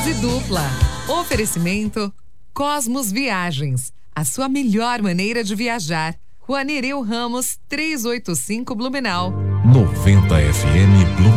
Dose dupla. Oferecimento Cosmos Viagens. A sua melhor maneira de viajar. Rua Nereu Ramos, 385 Blumenau. 90 FM Blumenau.